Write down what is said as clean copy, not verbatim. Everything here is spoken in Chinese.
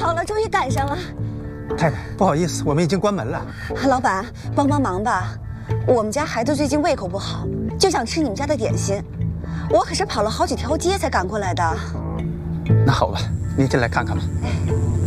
好了，终于赶上了。 太太，不好意思，我们已经关门了。 老板，帮帮忙吧，我们家孩子最近胃口不好，就想吃你们家的点心。我可是跑了好几条街才赶过来的。 那好吧，您进来看看吧。